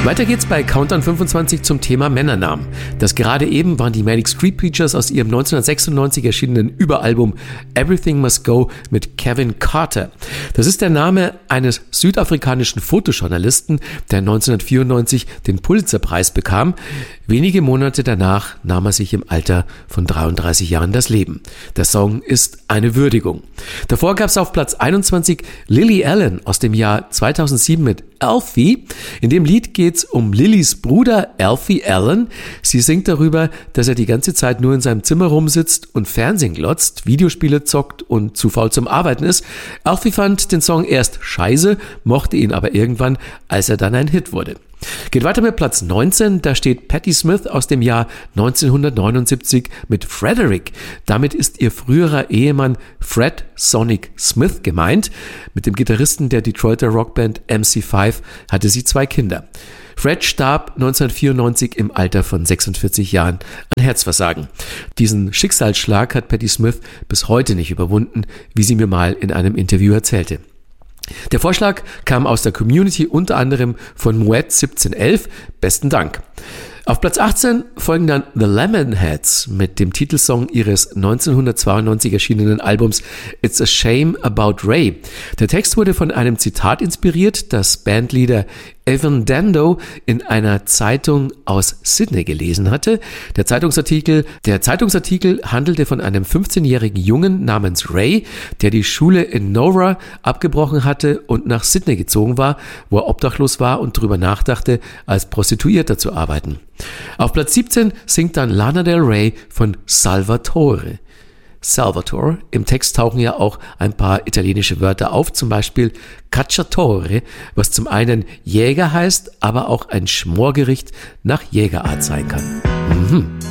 Weiter geht's bei Countdown 25 zum Thema Männernamen. Das gerade eben waren die Manic Street Preachers aus ihrem 1996 erschienenen Überalbum Everything Must Go mit Kevin Carter. Das ist der Name eines südafrikanischen Fotojournalisten, der 1994 den Pulitzerpreis bekam. Wenige Monate danach nahm er sich im Alter von 33 Jahren das Leben. Der Song ist eine Würdigung. Davor gab es auf Platz 21 Lily Allen aus dem Jahr 2007 mit Alfie. In dem Lied geht es um Lillys Bruder Alfie Allen. Sie singt darüber, dass er die ganze Zeit nur in seinem Zimmer rumsitzt und Fernsehen glotzt, Videospiele zockt und zu faul zum Arbeiten ist. Alfie fand den Song erst scheiße, mochte ihn aber irgendwann, als er dann ein Hit wurde. Geht weiter mit Platz 19, da steht Patti Smith aus dem Jahr 1979 mit Frederick. Damit ist ihr früherer Ehemann Fred Sonic Smith gemeint. Mit dem Gitarristen der Detroiter Rockband MC5 hatte sie 2 Kinder. Fred starb 1994 im Alter von 46 Jahren an Herzversagen. Diesen Schicksalsschlag hat Patti Smith bis heute nicht überwunden, wie sie mir mal in einem Interview erzählte. Der Vorschlag kam aus der Community, unter anderem von Moet1711. Besten Dank. Auf Platz 18 folgen dann The Lemonheads mit dem Titelsong ihres 1992 erschienenen Albums It's a Shame About Ray. Der Text wurde von einem Zitat inspiriert, das Bandleader Evan Dando in einer Zeitung aus Sydney gelesen hatte. Der Zeitungsartikel handelte von einem 15-jährigen Jungen namens Ray, der die Schule in Nowra abgebrochen hatte und nach Sydney gezogen war, wo er obdachlos war und darüber nachdachte, als Prostituierter zu arbeiten. Auf Platz 17 singt dann Lana Del Rey von Salvatore. Salvatore. Im Text tauchen ja auch ein paar italienische Wörter auf, zum Beispiel Cacciatore, was zum einen Jäger heißt, aber auch ein Schmorgericht nach Jägerart sein kann.